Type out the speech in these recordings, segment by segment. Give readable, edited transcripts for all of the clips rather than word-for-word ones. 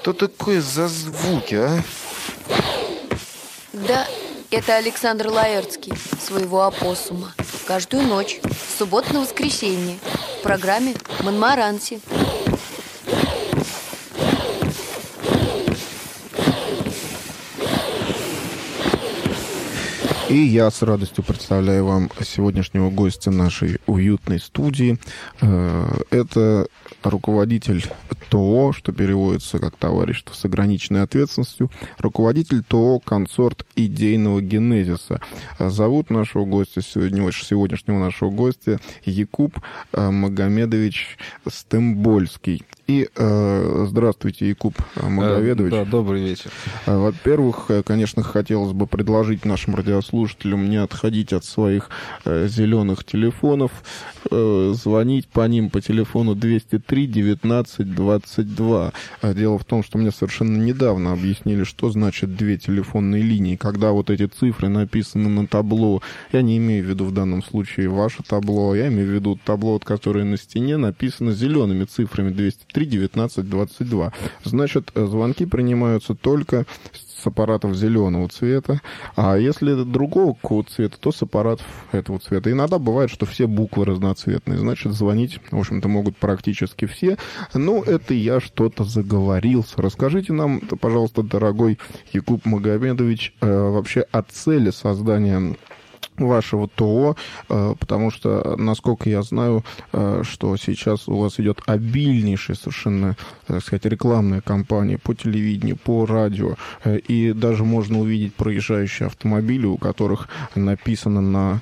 Что такое за звуки, а? Да, это Александр Лаэртский, своего опоссума. Каждую ночь, с субботы на воскресенье, в программе «Монмаранси». И я с радостью представляю вам сегодняшнего гостя нашей уютной студии. Это руководитель ТО, что переводится как товарищество с ограниченной ответственностью, руководитель ТО «Консорт идейного генезиса». Зовут нашего гостя, сегодняшнего нашего гостя, Якуб Магомедович Стембольский. И здравствуйте, Якуб Магомедович. Да, добрый вечер. Во-первых, конечно, хотелось бы предложить нашим радиослушателям не отходить от своих зеленых телефонов, звонить по ним по телефону 203 19 22. Дело в том, что мне совершенно недавно объяснили, что значит две телефонные линии. Когда вот эти цифры написаны на табло, я не имею в виду в данном случае ваше табло, я имею в виду табло, которое на стене написано зелеными цифрами 203 19 22. Значит, звонки принимаются только с аппаратов зеленого цвета, а если другого какого цвета, то с аппаратов этого цвета. Иногда бывает, что все буквы разноцветные, значит, звонить, в общем-то, могут практически все. Ну, это я что-то заговорился. Расскажите нам, пожалуйста, дорогой Якуб Магомедович, вообще о цели создания вашего ТО, потому что, насколько я знаю, что сейчас у вас идет обильнейшая совершенно, так сказать, рекламная кампания по телевидению, по радио, и даже можно увидеть проезжающие автомобили, у которых написано на,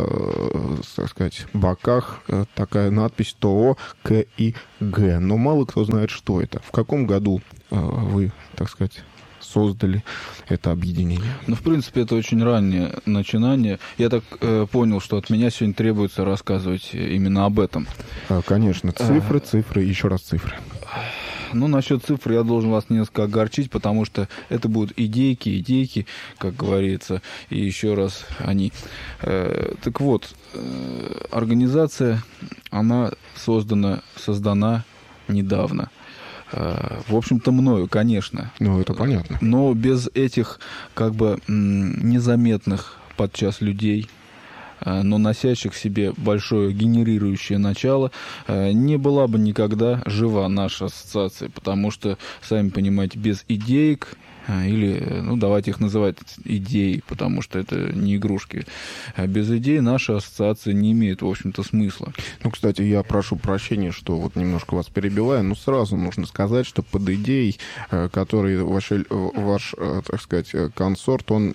так сказать, боках такая надпись ТО КИГ. Но мало кто знает, что это. В каком году вы, так сказать, создали это объединение? Ну, в принципе, это очень раннее начинание. Я так понял, что от меня сегодня требуется рассказывать именно об этом. Конечно. Цифры, еще раз цифры. Ну, насчет цифр я должен вас несколько огорчить, потому что это будут идейки, как говорится, и еще раз они. Так вот, организация, она создана недавно. В общем-то, мною, конечно. Ну, это понятно. Но без этих, как бы, незаметных подчас людей, но носящих в себе большое генерирующее начало, не была бы никогда жива наша ассоциация, потому что, сами понимаете, без идеек, или, ну, давайте их называть идеи, потому что это не игрушки. Без идей наша ассоциация не имеет, в общем-то, смысла. Ну, кстати, я прошу прощения, что вот немножко вас перебиваю, но сразу нужно сказать, что под идеей, который ваш, так сказать, консорт, он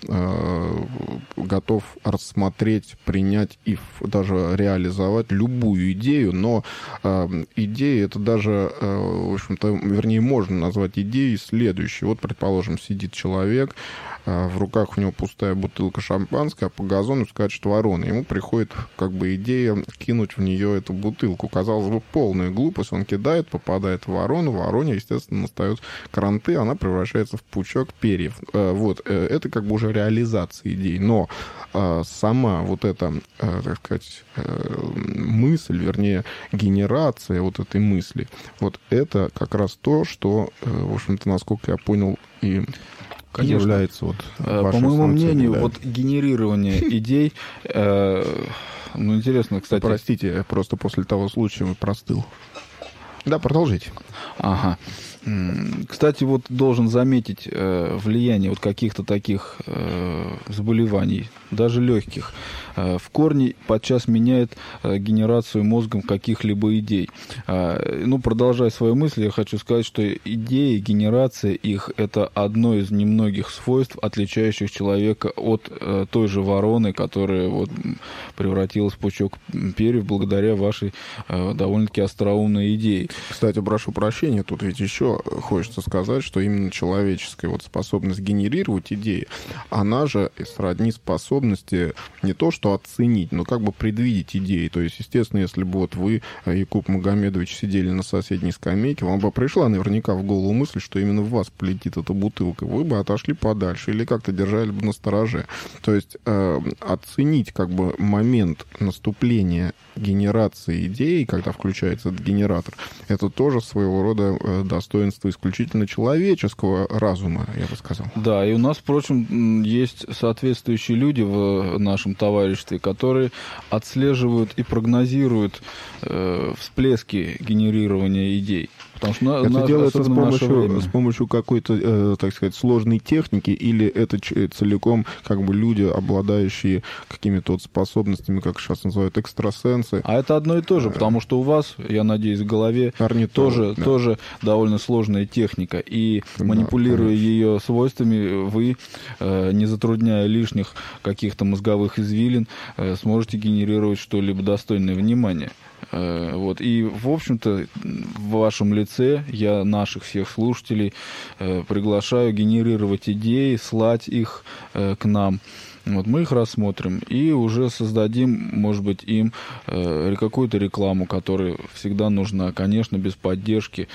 готов рассмотреть, принять и даже реализовать любую идею, но идея это даже, в общем-то, вернее, можно назвать идеей следующей. Вот, предположим, сидит человек, в руках у него пустая бутылка шампанского, а по газону скачет ворона. Ему приходит как бы идея кинуть в нее эту бутылку. Казалось бы, полная глупость. Он кидает, попадает в ворону. Вороне, естественно, настают кранты, она превращается в пучок перьев. Вот. Это как бы уже реализация идей. Но сама вот эта, так сказать, мысль, вернее, генерация вот этой мысли, вот это как раз то, что, в общем-то, насколько я понял, и конечно, является вот по моему мнению, вот генерирование идей, ну, интересно, кстати... Простите, я просто после того случая простыл. Да, продолжите. Ага. Кстати, вот должен заметить влияние вот каких-то таких заболеваний, даже легких, в корне подчас меняет генерацию мозгом каких-либо идей. Ну, продолжая свою мысль, я хочу сказать, что идеи, генерация их – это одно из немногих свойств, отличающих человека от той же вороны, которая вот превратилась в пучок перьев благодаря вашей довольно-таки остроумной идее. Кстати, прошу прощения, тут ведь еще хочется сказать, что именно человеческая вот способность генерировать идеи, она же сродни способности не то что оценить, но как бы предвидеть идеи. То есть, естественно, если бы вот вы, Якуб Магомедович, сидели на соседней скамейке, вам бы пришла наверняка в голову мысль, что именно в вас полетит эта бутылка, вы бы отошли подальше или как-то держали бы настороже. То есть оценить как бы момент наступления генерации идеи, когда включается этот генератор, это тоже своего рода достоинство исключительно человеческого разума, я бы сказал. Да, и у нас, впрочем, есть соответствующие люди в нашем товариществе, которые отслеживают и прогнозируют всплески генерирования идей. Потому что это делается с помощью какой-то, так сказать, сложной техники, или это целиком как бы люди, обладающие какими-то вот способностями, как сейчас называют, экстрасенсы? А это одно и то же, потому что у вас, я надеюсь, в голове тоже довольно сложная техника. И манипулируя ее свойствами, вы, не затрудняя лишних каких-то мозговых извилин, сможете генерировать что-либо достойное внимания. Вот. И, в общем-то, в вашем лице я наших всех слушателей приглашаю генерировать идеи, слать их к нам. Вот мы их рассмотрим и уже создадим, может быть, им какую-то рекламу, которая всегда нужна, конечно, без поддержки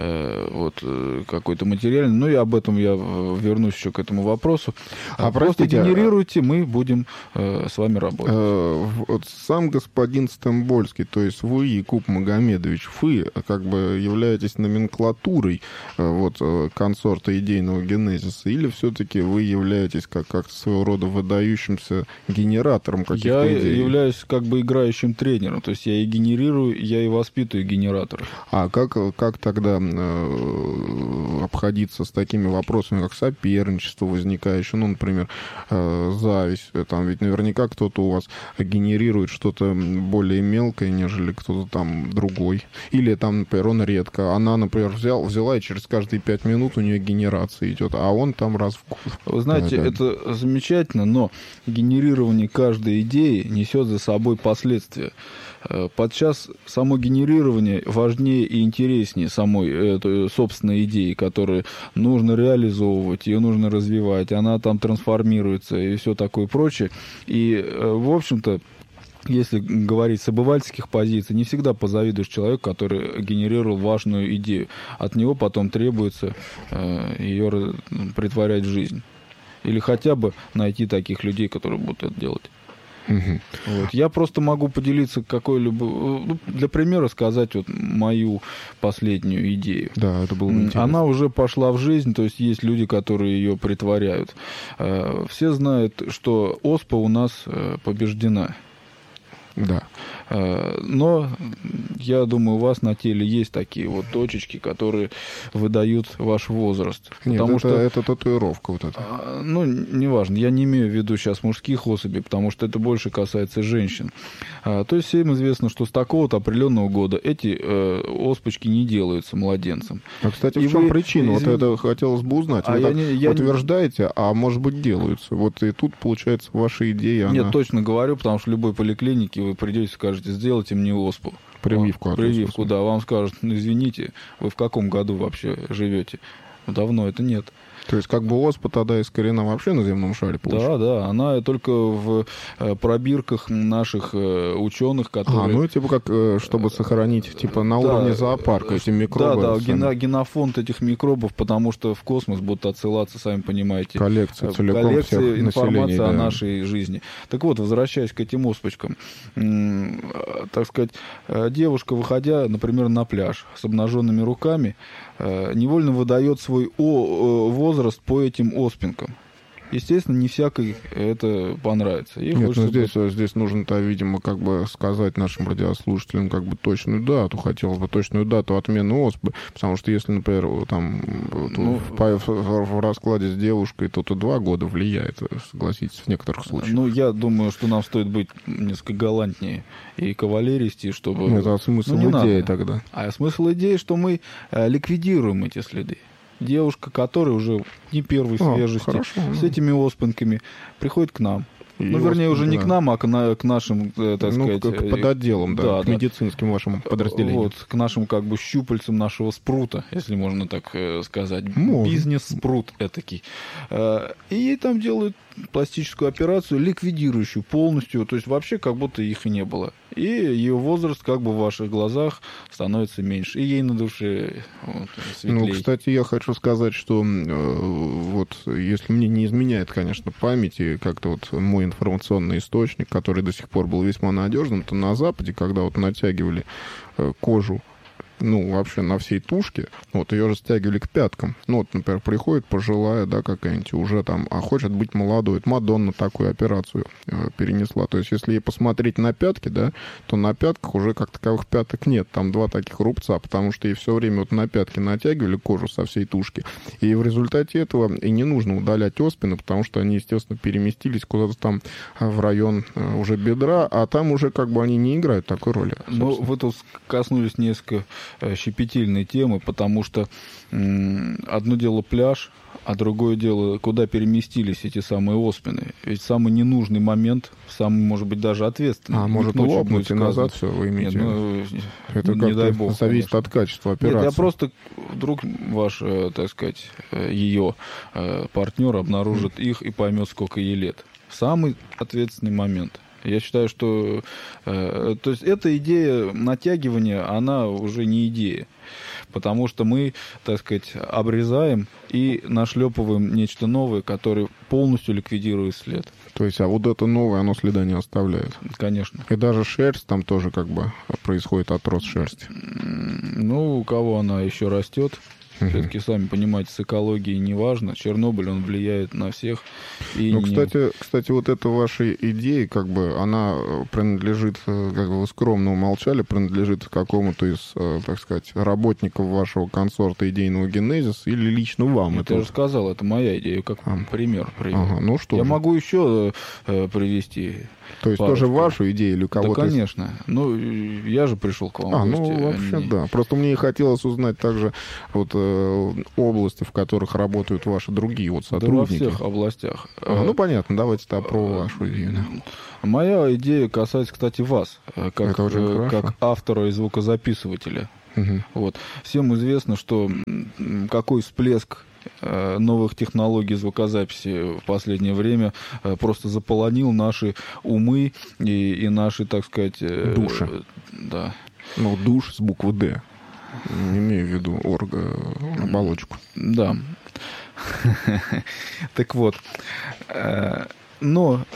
какой-то материальной. Ну и об этом я вернусь еще к этому вопросу. Просто генерируйте, мы будем с вами работать. Вот сам господин Стамбольский, то есть вы, Якуб Магомедович, вы как бы являетесь номенклатурой консорта идейного генезиса, или все-таки вы являетесь как своего рода выдающимся генератором каких-то идей? Я являюсь как бы играющим тренером, то есть я и генерирую, я и воспитываю генераторов. А как тогда обходиться с такими вопросами, как соперничество возникающее, ну, например, зависть, там ведь наверняка кто-то у вас генерирует что-то более мелкое, нежели кто-то там другой, или там, например, он редко, она, например, взяла и через каждые 5 минут у нее генерация идет, а он там раз в год. Вы знаете, это замечательно, но генерирование каждой идеи несет за собой последствия. Подчас само генерирование важнее и интереснее самой собственной идеи, которую нужно реализовывать, ее нужно развивать, она там трансформируется и все такое прочее. И, в общем-то, если говорить с обывательских позиций, не всегда позавидуешь человеку, который генерировал важную идею. От него потом требуется ее претворять в жизнь. Или хотя бы найти таких людей, которые будут это делать. Угу. Вот. Я просто могу поделиться какой-либо... для примера сказать мою последнюю идею. Да, это было интересно. Она уже пошла в жизнь, то есть есть люди, которые ее притворяют. Все знают, что оспа у нас побеждена. Да. Но, я думаю, у вас на теле есть такие вот точечки, которые выдают ваш возраст. Нет, потому что это татуировка вот эта. Ну, неважно. Я не имею в виду сейчас мужских особей, потому что это больше касается женщин. То есть всем известно, что с такого-то определенного года эти оспочки не делаются младенцем. А, кстати, в чем причина? Вот это хотелось бы узнать. Вы утверждаете, а может быть делаются. Вот и тут, получается, ваша идея... Нет, точно говорю, потому что в любой поликлинике вы придете и скажете: сделайте мне оспу. Прививку. Прививку, да. Вам скажут: ну, извините, вы в каком году вообще живете? Давно это нет. То есть как бы оспа тогда искорена вообще на земном шаре, получается? Да, она только в пробирках наших ученых, которые... ну типа как, чтобы сохранить, типа на уровне зоопарка эти микробы. Да, генофонд этих микробов, потому что в космос будут отсылаться, сами понимаете, коллекция целиком всех информации населения, о нашей жизни. Так вот, возвращаясь к этим оспочкам, так сказать, девушка, выходя, например, на пляж с обнаженными руками, невольно выдает свой возраст по этим оспинкам. Естественно, не всякой это понравится. Нет, здесь нужно-то, видимо, как бы сказать нашим радиослушателям как бы точную дату. Хотелось бы точную дату отмены оспы. Потому что если, например, там в раскладе с девушкой, то 2 года влияет, согласитесь, в некоторых случаях. Ну, я думаю, что нам стоит быть несколько галантнее и кавалеристее, чтобы... Это смысл идеи тогда. А смысл идеи, что мы ликвидируем эти следы. Девушка, которая уже не первой свежести, с этими оспинками, приходит к нам. Вернее, уже не к нам, а к нашим, так сказать... к подотделам, к медицинским вашим подразделениям. Вот, к нашим как бы щупальцам нашего спрута, если можно так сказать. Бизнес-спрут этакий. И ей там делают пластическую операцию, ликвидирующую полностью, то есть вообще как будто их и не было. И ее возраст как бы в ваших глазах становится меньше. И ей на душе светлее. Ну, кстати, я хочу сказать, что вот если мне не изменяет, конечно, память, и как-то вот мой информационный источник, который до сих пор был весьма надежным, то на Западе, когда вот натягивали кожу ну, вообще на всей тушке, вот, ее же стягивали к пяткам. Ну, вот, например, приходит пожилая, да, какая-нибудь, уже там, а хочет быть молодой. Это Мадонна такую операцию перенесла. То есть, если ей посмотреть на пятки, да, то на пятках уже как таковых пяток нет. Там 2 таких рубца, потому что ей все время вот на пятки натягивали кожу со всей тушки. И в результате этого и не нужно удалять оспины, потому что они, естественно, переместились куда-то там в район уже бедра, а там уже как бы они не играют такой роли. Ну, вы тут коснулись несколько щепетильной темы, потому что одно дело пляж, а другое дело, куда переместились эти самые оспины. Ведь самый ненужный момент, самый, может быть, даже ответственный. А может лопнуть и назад все вы имеете? Нет, это не дай бог, зависит конечно. От качества операции. Нет, я просто, вдруг ваш, так сказать, ее партнер обнаружит их и поймет, сколько ей лет. Самый ответственный момент. Я считаю, что то есть эта идея натягивания, она уже не идея. Потому что мы, так сказать, обрезаем и нашлепываем нечто новое, которое полностью ликвидирует след. То есть, а вот это новое, оно следа не оставляет? Конечно. И даже шерсть там тоже как бы происходит отрост шерсти? Ну, у кого она еще растет. Все-таки, сами понимаете, с экологией не важно. Чернобыль, он влияет на всех. И ну, кстати, вот эта ваша идея, как бы, она принадлежит, как бы вы скромно умолчали, принадлежит какому-то из, так сказать, работников вашего консорта идейного генезиса или лично вам? Это я же сказал, это моя идея, как пример. Ага, ну что я же. могу еще привести. То есть парочку. Тоже вашу идею или кого-то? Да, конечно. Ну, я же пришел к вам в гости. Ну, вообще, да. Просто мне хотелось узнать также вот области, в которых работают ваши другие вот сотрудники. Да, во всех областях. Ну, понятно. Давайте тогда про вашу идею. Да. Моя идея касается, кстати, вас, как автора и звукозаписывателя. Угу. Вот. Всем известно, что какой всплеск новых технологий звукозаписи в последнее время просто заполонил наши умы и наши, так сказать... Души. Да. Ну, душ с буквы «Д». Не имею в виду оболочку. Да. Так вот. Но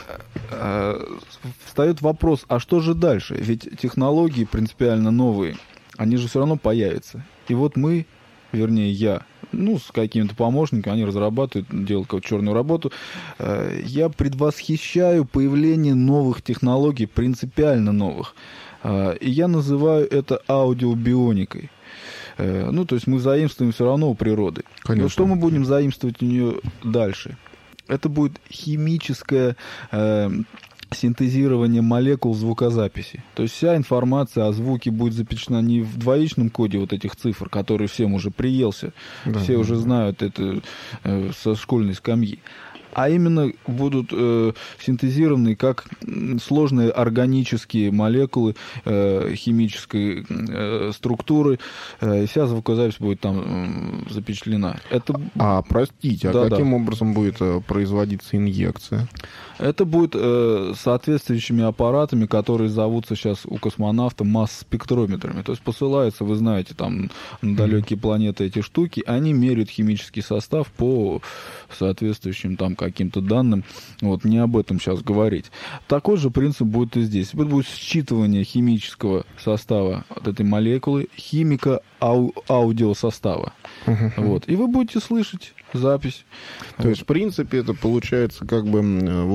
встает вопрос, а что же дальше? Ведь технологии принципиально новые. Они же все равно появятся. И вот мы, вернее, я, с какими-то помощниками, они разрабатывают, делают какую-то черную работу. Я предвосхищаю появление новых технологий, принципиально новых. И я называю это аудиобионикой. То есть мы заимствуем все равно у природы. Конечно. Но что мы будем заимствовать у нее дальше? Это будет химическое синтезирование молекул звукозаписи. То есть вся информация о звуке будет запечатлена не в двоичном коде вот этих цифр, который всем уже приелся, да, все уже знают это со школьной скамьи, а именно будут синтезированы как сложные органические молекулы химической структуры, и вся звукозапись будет там запечатлена. Это... простите, каким образом будет производиться инъекция? Это будет соответствующими аппаратами, которые зовутся сейчас у космонавта масс-спектрометрами. То есть посылаются, вы знаете, там на далекие планеты эти штуки, они меряют химический состав по соответствующим там каким-то данным. Вот, не об этом сейчас говорить. Такой же принцип будет и здесь. Это будет считывание химического состава от этой молекулы, химико-аудиосостава. Вот. И вы будете слышать запись. То есть, в принципе, это получается как бы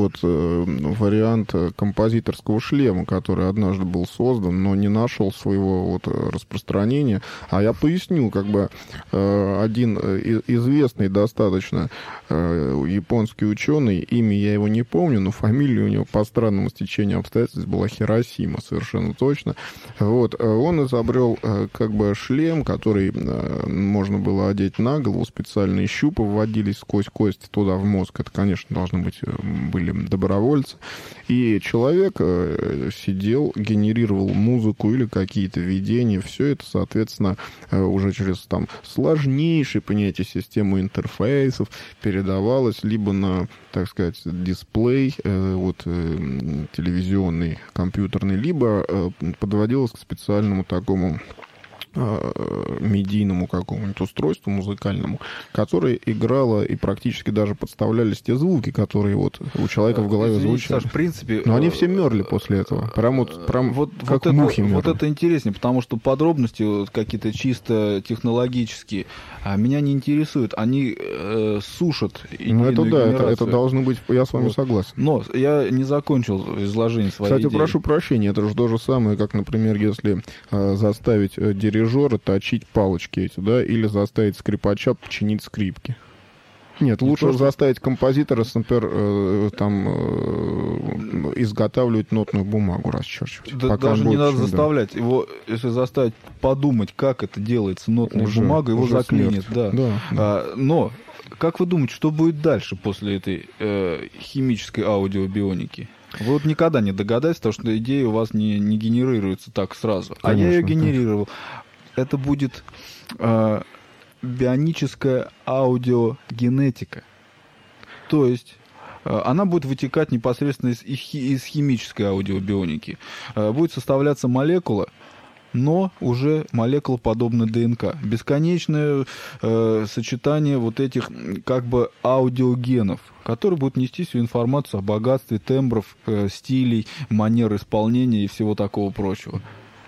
вариант композиторского шлема, который однажды был создан, но не нашел своего распространения. А я поясню, как бы один известный достаточно японский ученый, имя я его не помню, но фамилия у него по странному стечению обстоятельств была Хиросима, совершенно точно. Вот. Он изобрел как бы шлем, который можно было одеть на голову, специальные щупы вводились сквозь кости туда в мозг. Это, конечно, были добровольцы. И человек сидел, генерировал музыку или какие-то видения. Все это, соответственно, уже через сложнейшее понятие систему интерфейсов передавалось либо на, так сказать, дисплей телевизионный, компьютерный, либо подводилось к специальному такому медийному какому-нибудь устройству музыкальному, которое играло и практически даже подставлялись те звуки, которые вот у человека в голове звучали. Саш, в принципе... Но они все мерли после этого. Прям как мухи мерли. Вот это интереснее, потому что подробности вот, какие-то чисто технологические меня не интересуют. Они сушат идейную генерацию. Это должно быть... Я с вами согласен. Но я не закончил изложение своей идеи. Кстати, прошу прощения, это же то же самое, как, например, если заставить дирижера точить палочки эти, да, или заставить скрипача починить скрипки. Нет, лучше заставить композитора, например, изготавливать нотную бумагу, расчерчивать. Да, даже не надо заставлять. Его, если заставить подумать, как это делается нотной бумагой, его заклинит. Да. Но, как вы думаете, что будет дальше после этой химической аудиобионики? Вы вот никогда не догадаетесь, потому что идея у вас не генерируется так сразу. Конечно, а я ее генерировал. Это будет бионическая аудиогенетика. То есть она будет вытекать непосредственно из химической аудиобионики. Будет составляться молекула, но уже молекула подобна ДНК. Бесконечное сочетание вот этих как бы аудиогенов, которые будут нести всю информацию о богатстве тембров, стилей, манер исполнения и всего такого прочего.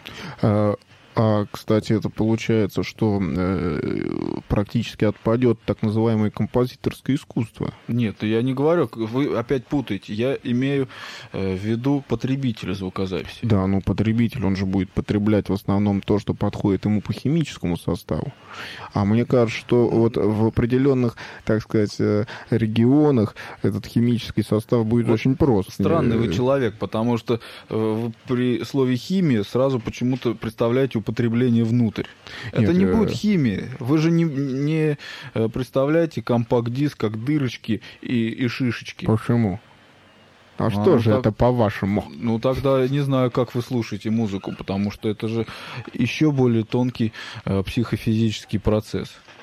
Кстати, это получается, что практически отпадет так называемое композиторское искусство. Нет, я не говорю, вы опять путаете. Я имею в виду потребителя звукозаписи. Да, но потребитель, он же будет потреблять в основном то, что подходит ему по химическому составу. А мне кажется, что вот в определенных, так сказать, регионах этот химический состав будет вот очень прост. Странный вы человек, потому что при слове «химия» сразу почему-то представляете употребление внутрь. Это не будет химия. Вы же не представляете компакт-диск как дырочки и шишечки. Почему? А что же это по-вашему? Ну, тогда не знаю, как вы слушаете музыку, потому что это же еще более тонкий психофизический процесс.